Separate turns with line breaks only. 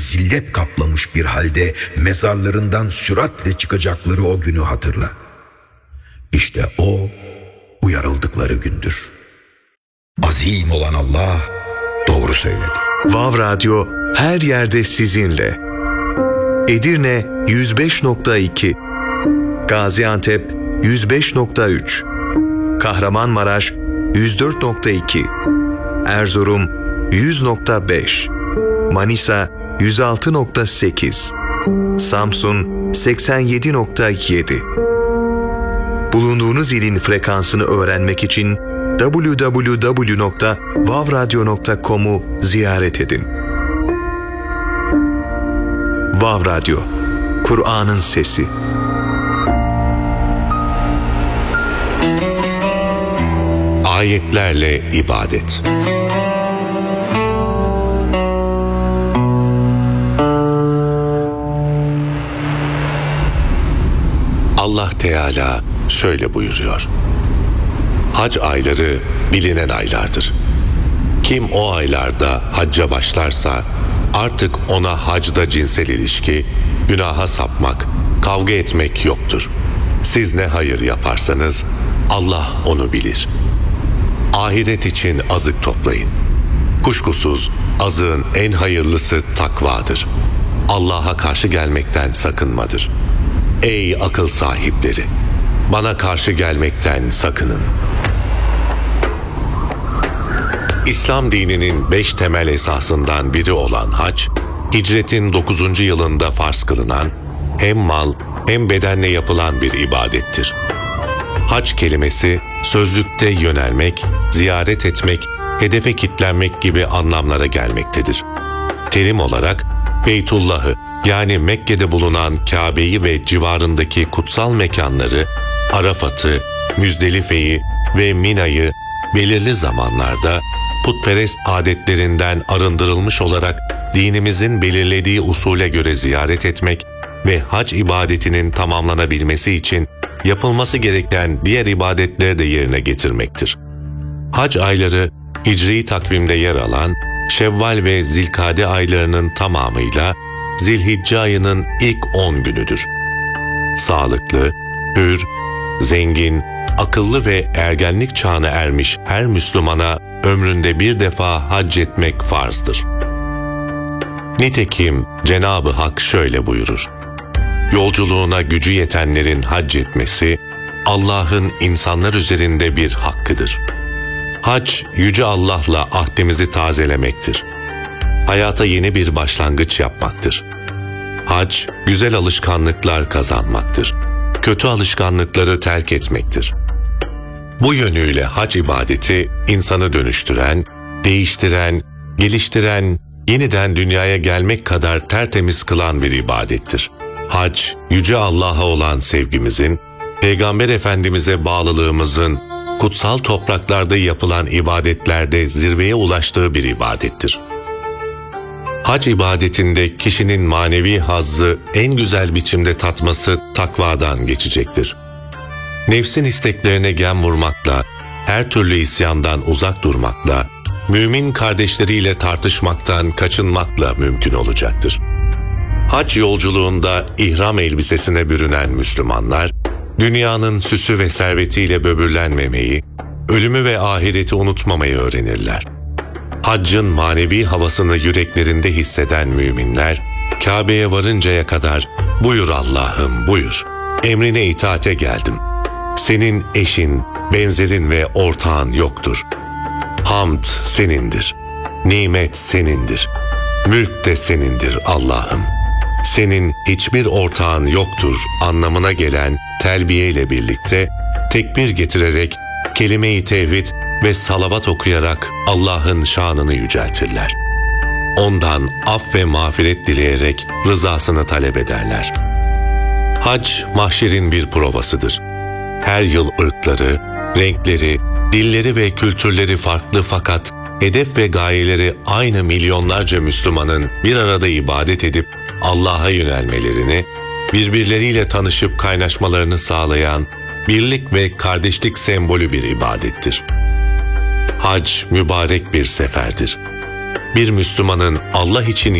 zillet kaplamış bir halde mezarlarından süratle çıkacakları o günü hatırla. İşte o uyarıldıkları gündür. Azim olan Allah doğru söyledi.
Vav Radyo her yerde sizinle. Edirne 105.2, Gaziantep 105.3, Kahramanmaraş 104.2, Erzurum 100.5, Manisa 106.8, Samsun 87.7. Bulunduğunuz ilin frekansını öğrenmek için www.vavradyo.com'u ziyaret edin. Vav Radyo, Kur'an'ın sesi.
Ayetlerle ibadet. Allah Teala şöyle buyuruyor: Hac ayları bilinen aylardır. Kim o aylarda hacca başlarsa artık ona hacda cinsel ilişki, günaha sapmak, kavga etmek yoktur. Siz ne hayır yaparsanız Allah onu bilir. Ahiret için azık toplayın. Kuşkusuz azığın en hayırlısı takvadır. Allah'a karşı gelmekten sakınmadır. Ey akıl sahipleri! Bana karşı gelmekten sakının. İslam dininin 5 temel esasından biri olan hac, hicretin 9. yılında farz kılınan, hem mal hem bedenle yapılan bir ibadettir. Hac kelimesi sözlükte yönelmek, ziyaret etmek, hedefe kitlenmek gibi anlamlara gelmektedir. Terim olarak Beytullah'ı, yani Mekke'de bulunan Kabe'yi ve civarındaki kutsal mekanları, Arafat'ı, Müzdelife'yi ve Mina'yı belirli zamanlarda putperest adetlerinden arındırılmış olarak dinimizin belirlediği usule göre ziyaret etmek ve hac ibadetinin tamamlanabilmesi için yapılması gereken diğer ibadetleri de yerine getirmektir. Hac ayları hicri takvimde yer alan Şevval ve Zilkade aylarının tamamıyla Zilhicce ayının ilk 10 günüdür. Sağlıklı, hür, zengin, akıllı ve ergenlik çağına ermiş her Müslümana ömründe bir defa hac etmek farzdır. Nitekim Cenab-ı Hak şöyle buyurur: Yolculuğuna gücü yetenlerin hac etmesi Allah'ın insanlar üzerinde bir hakkıdır. Hac, Yüce Allah'la ahdimizi tazelemektir. Hayata yeni bir başlangıç yapmaktır. Hac, güzel alışkanlıklar kazanmaktır. Kötü alışkanlıkları terk etmektir. Bu yönüyle hac ibadeti insanı dönüştüren, değiştiren, geliştiren, yeniden dünyaya gelmek kadar tertemiz kılan bir ibadettir. Hac, Yüce Allah'a olan sevgimizin, Peygamber Efendimiz'e bağlılığımızın, kutsal topraklarda yapılan ibadetlerde zirveye ulaştığı bir ibadettir. Hac ibadetinde kişinin manevi hazzı en güzel biçimde tatması takvadan geçecektir. Nefsin isteklerine gem vurmakla, her türlü isyandan uzak durmakla, mümin kardeşleriyle tartışmaktan kaçınmakla mümkün olacaktır. Hac yolculuğunda ihram elbisesine bürünen Müslümanlar, dünyanın süsü ve servetiyle böbürlenmemeyi, ölümü ve ahireti unutmamayı öğrenirler. Haccın manevi havasını yüreklerinde hisseden müminler, Kabe'ye varıncaya kadar "Buyur Allah'ım, buyur, emrine itaate geldim. Senin eşin, benzerin ve ortağın yoktur. Hamd senindir, nimet senindir, mülk de senindir Allah'ım. Senin hiçbir ortağın yoktur" anlamına gelen telbiye ile birlikte tekbir getirerek kelime-i tevhid ve salavat okuyarak Allah'ın şanını yüceltirler. Ondan af ve mağfiret dileyerek rızasını talep ederler. Hac, mahşerin bir provasıdır. Her yıl ırkları, renkleri, dilleri ve kültürleri farklı fakat hedef ve gayeleri aynı milyonlarca Müslümanın bir arada ibadet edip Allah'a yönelmelerini, birbirleriyle tanışıp kaynaşmalarını sağlayan birlik ve kardeşlik sembolü bir ibadettir. Hac mübarek bir seferdir. Bir Müslümanın Allah için